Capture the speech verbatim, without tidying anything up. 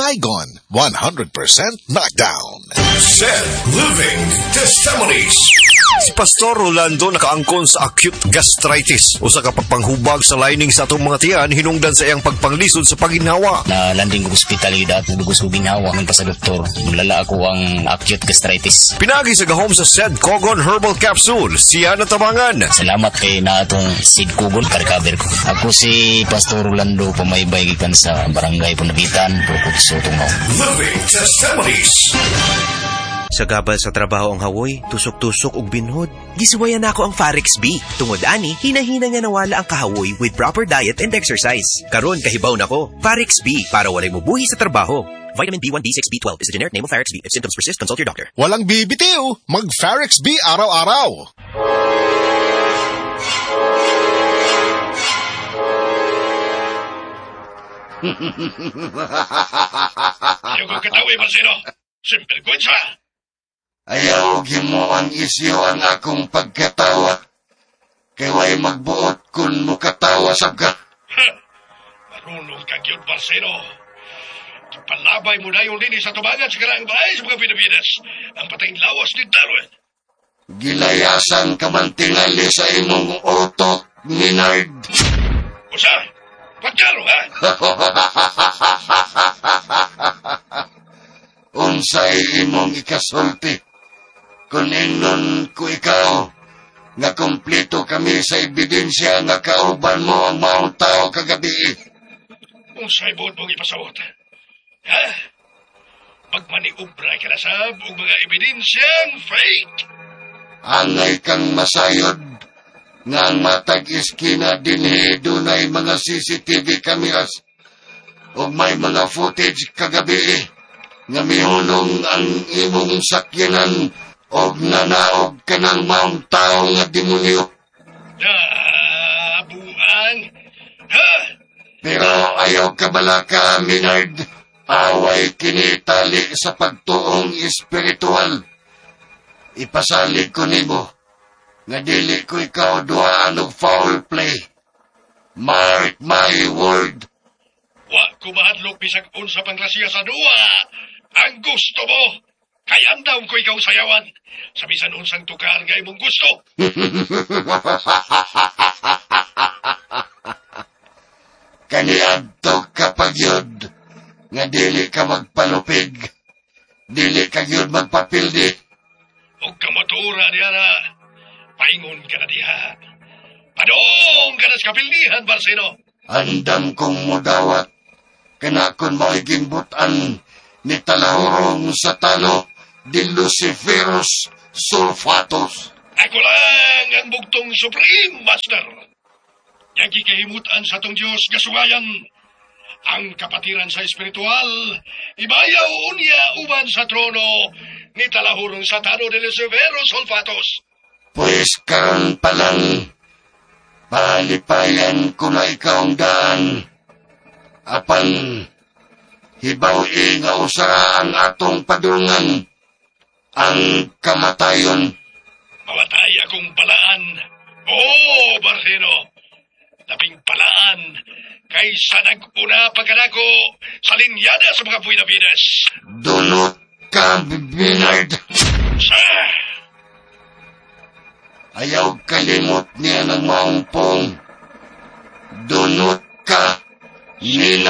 Bygone, one hundred percent knockdown. Zed Living Testimonies. Si Pastor Rolando nakaangkon sa acute gastritis. Usa ka pagpanghubag sa lining sa atong mga tiyan hinungdan sa iyang pagpanglisod sa paginhawa. Na landing ko hospital gid at dugos ko ginhawa man pa sa doktor. Mulala ako ang acute gastritis. Pinagi sa gahom sa Zed Cogon Herbal Capsule. Siya natabangan. Salamat kay na atong Zed Cogon ka-recover ko. Ako si Pastor Rolando pamaybay gikan sa Barangay Punabitan, Purkutso, Tungaw. Living Testimonies. Sa gabal sa trabaho ang hawoy, tusok-tusok ug binhod. Gisuwayan nako ang Farex B. Tungod ani, hinahina nga nawala ang kahawoy with proper diet and exercise. Karon kahibaw nako. Farex B para walay mubuhi sa trabaho. Vitamin B one, B six, B twelve is a generic name of Farex B. If symptoms persist, consult your doctor. Walang bibitiw, mag-Farex B araw-araw. Ayaw kong katawi, Marcelo. Simple kwensa. Ayaw mo ang isyo ang akong pagkatawa. Kay way magbuot kung mukatawa sa ka. Ha! Marunong kang yun, Marcelo. Palabay mo na yung linis sa tubangan sa karaang bahay sa mga Pilipinas. Ang patayang lawas ni Darwin. Gilayasan ka man tingali sa imong otot, Minard. Usa? Pagkaro, ha? Unsay imong ikasulti. Kung ingnon ko ikaw, nga kompleto kami sa ebidensya nga kauban mo ang maong tao kagabi. Unsay buot mong ipasawot. Ha? Magmaniubra ka na sab o mga ebidensyang fake. Angay kang masayod nga ang matag iskina dinhi dunay mga C C T V cameras o may mga footage kagabi nga mihunong ang imong sakyanan o nanaog ka ng maong tao nga demonyo. Ah, buang. Ha? Pero ayaw ka bala ka, Minard. Away kinitali sa pagtuong espiritual. Ipasalig ko nimo nga dili ko ikaw duhaan og foul play. Mark my word. Wa ko mahadlok bisag unsa pang grasya sa duwa. Ang gusto mo. Kaya andaw ko ikaw sayawan. Sa bisan unsang tukar nga imong gusto. Kaniadto kapag yun nga dili ka magpalupig. Dili ka yun magpapildi. Huwag ka matura niya na. Paingon ka na diha. Padong ka na sa kapildihan, Marcelo. Andam kong mudawat. Kanakon mo igimbutan ni talahurong sa talo di Luciferus sulfatos. Ako lang ang bugtong Supreme Master. Yang kikahimutan sa tong Diyos gasugayan. Ang kapatiran sa espiritual, ibayaw unya uban sa trono ni talahurong sa talo de Luciferus sulfatos. Pues karon pa lang, palipayan ko na ikaw ang daan. Apan, hibaw-i nga usara ang atong padulngan, ang kamatayon. Mamatay akong palaan. Oo, Marcelo. Labing palaan kaysa nag-una pagkanako sa linyada sa mga Pilipinas. Dunot ka, Binard. Sa... Ayaw kalimot niya ng maumpong. Dunot ka, Nina.